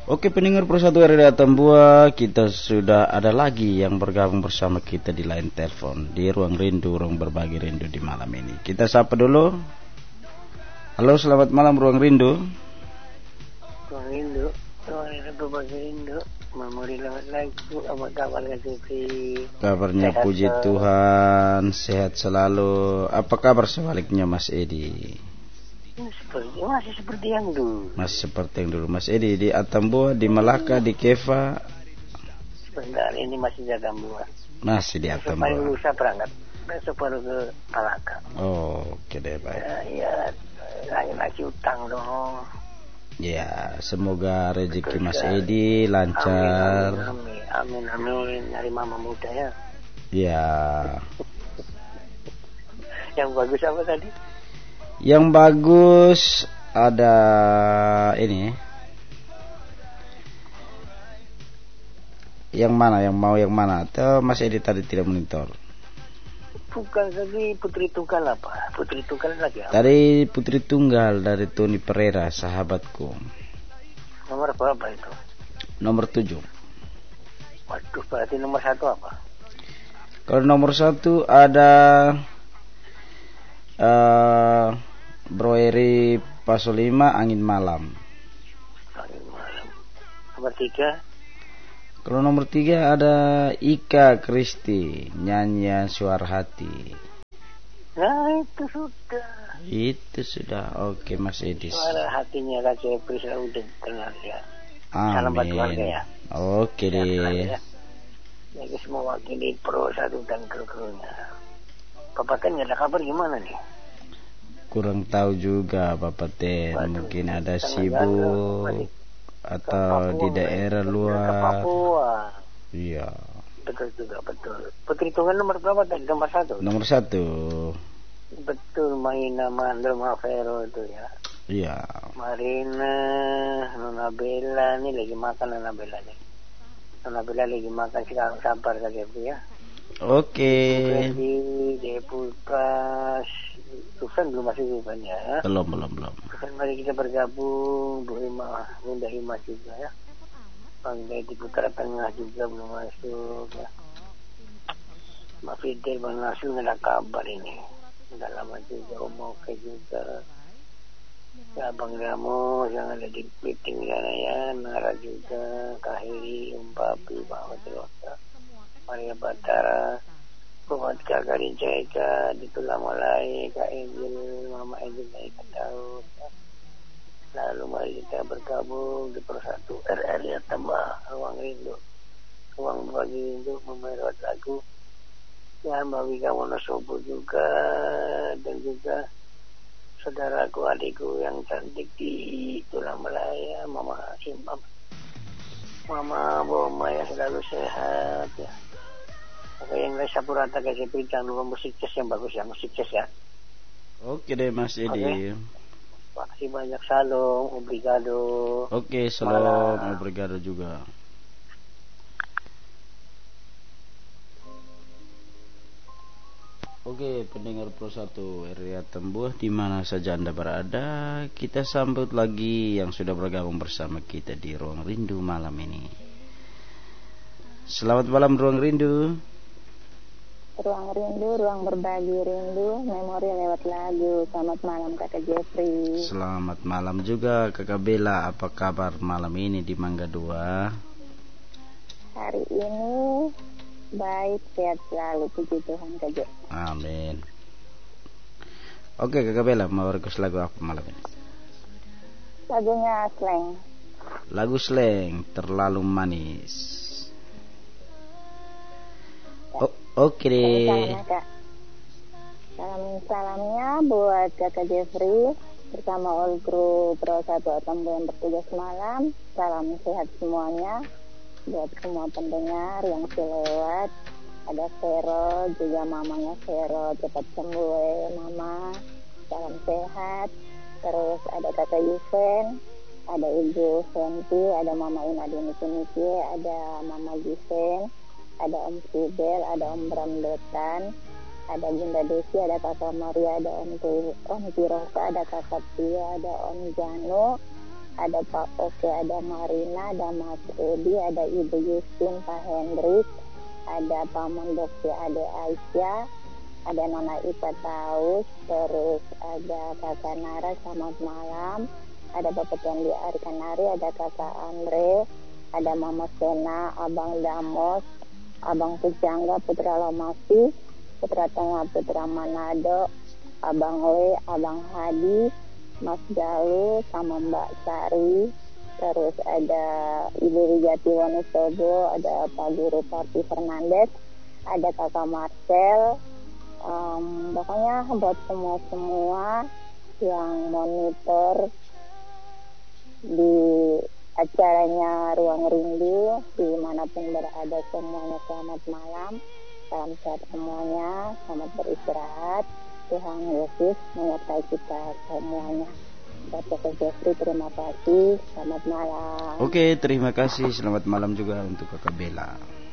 Oke pendengar Persatu RRI Atambua, kita sudah ada lagi yang bergabung bersama kita di line telepon di Ruang Rindu, ruang berbagi rindu di malam ini. Kita sapa dulu. Halo, selamat malam Ruang Rindu. Ruang Rindu, ruang berbagi rindu. Memori lewat lagu, apa kabar Kak Jepri? Kabarnya sehat, puji Tuhan, sehat selalu. Apa kabar sebaliknya Mas Edi? Masih seperti yang dulu. Masih seperti yang dulu. Mas Edi di Atambua, di Melaka, di Keva. Sebentar ini masih di Atambua. Masih di Atambua. Supaya lusa berangkat. Besok baru ke Melaka. Oh, oke deh baik. Ya, lagi utang dong. Ya, semoga rezeki Mas Edi lancar. Amin. Dari mama muda ya. Ya. Yang bagus apa tadi? Yang bagus ada ini. Yang mana? Yang mau yang mana? Atau Mas Edi tadi tidak monitor? Bukan tadi Putri Tunggal apa? Putri Tunggal lagi apa? Tadi Putri Tunggal dari Tony Pereira, sahabatku. Nomor berapa itu? Nomor 7. Waduh, berarti nomor 1 apa? Kalau nomor 1 ada Bro Eri Paso 5 Angin Malam. Angin Malam. Nomor 3. Kalau nomor 3 ada Ika Kristi, Nyanyian Suara Hati. Nah itu sudah. Oke Mas Edis. Suara hatinya Kak Jepri selalu dengar ya. Amin. Salam buat keluarga ya. Oke deh. Jadi semua wakili Pro 1 dan kru-krunya. Bapak Ten ada kabar gimana nih? Kurang tahu juga Bapak Ten. Mungkin ada sibuk atau di daerah luar. Papua. Iya. Betul juga, betul. Putri Tunggal nomor berapa tadi? Nomor 1? Nomor 1. Betul, Maina Mandro Mavero itu ya. Iya. Marina, Nona Bella nih lagi makan Nona Bella nih. Nona Bella lagi makan sekarang, sabar saja Bu ya. Oke. Jadi Deputas Tufan belum masuk Tufan ya. Belum. Tufan mari kita bergabung. Bu Bunda Hima juga ya. Bang di Putra Tengah juga belum masuk ya. Mbak Fidel, Bang Nasul nggak ada kabar ini. Udah lama juga, Om Oke juga. Ya Bang Ramos yang ada di meeting sana ya. Nara juga, Kak Heri, Om Papi, Pak Wajrosa, Maria Batara, Buat Kak Karin Caika, Ditulah Mulai, Kak Engil, Mama Engil, Naika Tahu. Lalu mari kita bergabung di Persatu RRI Atambua, Ruang Rindu, ruang berbagi rindu, memelihara lagu. Ya Mbak Wika Wonosobo juga, dan juga saudaraku adikku yang cantik di Tulang Melaya, Mama Imam, Mama Boma yang selalu sehat ya. Oke, yang lain Sapurata kasih jangan lupa musik jazz yang bagus ya, musik jazz ya. Oke deh Mas Edi. Okay. Makasih banyak, salam, obrigado. Oke, salam, obrigado juga. Oke, pendengar Pro 1 RRI Atambua di mana saja Anda berada, kita sambut lagi yang sudah bergabung bersama kita di Ruang Rindu malam ini. Selamat malam Ruang Rindu. Ruang Rindu, ruang berbagi rindu, memori lewat lagu. Selamat malam Kakak Jeffrey. Selamat malam juga Kakak Bella. Apa kabar malam ini di Mangga 2? Hari ini baik, sehat selalu, puji Tuhan Kak Jeffrey. Amin. Oke Kakak Bella, mau request lagu apa malam ini? Lagunya Slang. Lagu Slang, Terlalu Manis. Oke deh. Salamnya buat Kakak Jeffrey bersama all kru Pro 1 Atambua yang bertugas malam. Salam sehat semuanya buat semua pendengar yang selewat. Ada Vero, juga mamanya Vero, cepat sembuh Mama. Salam sehat. Terus ada Kakak Yuven, ada Ibu Fenty, ada Mama Inadini Niki, ada Mama Given, ada Om Fidel, ada Om Bramdotan, ada Bunda Desi, ada Kakak Maria, ada Om Tirosa, ada Kakak Tia, ada Om Jano, ada Pak Oke, ada Marina, ada Mas Rudi, ada Ibu Justin, Pak Hendrik, ada Paman Dokter, ada Aisyah, ada Nona Ipa Taus, terus ada Kakak Nara, selamat malam, ada Bapak Tendi Arikanari, ada Kakak Andre, ada Mama Sena, Abang Damos, Abang Pujangga, Putra Lomasi, Putra Tengah, Putra Manado, Abang Le, Abang Hadi, Mas Galuh, sama Mbak Sari, terus ada Ibu Wijati Wonosobo, ada Pak Guru Parti Fernandes, ada Kakak Marcel, pokoknya buat semua yang monitor di acaranya Ruang Rindu dimanapun berada semuanya, selamat malam, salam sehat semuanya, selamat beristirahat, Tuhan Yesus menyertai kita semuanya. Bapak Jeffrey, terima kasih, selamat malam. Oke, terima kasih, selamat malam juga untuk Kakak Bella.